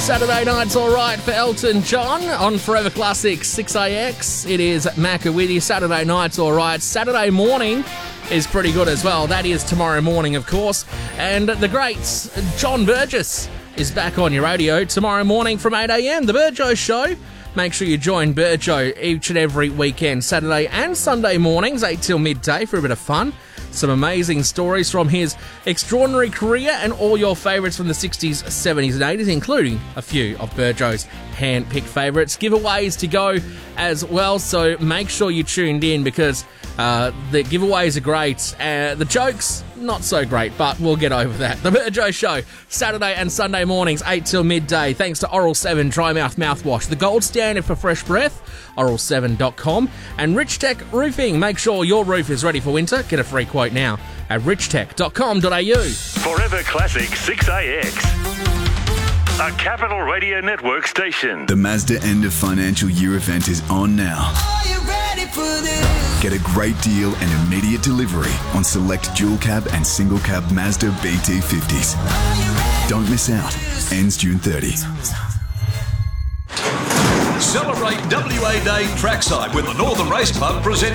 Saturday night's all right for Elton John on Forever Classic 6AX. It is Macca with you. Saturday night's all right. Saturday morning is pretty good as well. That is tomorrow morning, of course. And the great John Burgess is back on your radio tomorrow morning from 8 a.m. The Burjo Show. Make sure you join Burjo each and every weekend, Saturday and Sunday mornings, 8 till midday for a bit of fun. Some amazing stories from his extraordinary career and all your favourites from the 60s, 70s and 80s, including a few of Burjo's hand-picked favourites. Giveaways to go as well, so make sure you tuned in because the giveaways are great. The jokes, not so great, but we'll get over that. The Burjo Show, Saturday and Sunday mornings, 8 till midday, thanks to Oral 7 Dry Mouth Mouthwash, the gold standard for fresh breath, oral7.com, and Rich Tech Roofing. Make sure your roof is ready for winter. Get a free quote now at richtech.com.au. Forever Classic 6AX. A Capital Radio Network station. The Mazda end of financial year event is on now. Are you ready for this? Get a great deal and immediate delivery on select dual cab and single cab Mazda BT50s. Don't miss out. Ends June 30. Celebrate WA Day trackside when the Northern Race Club presents